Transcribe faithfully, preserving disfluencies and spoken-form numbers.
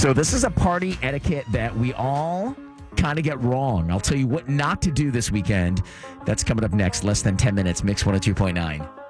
So this is a party etiquette that we all kind of get wrong. I'll tell you what not to do this weekend. That's coming up next. Less than ten minutes. Mix one oh two point nine.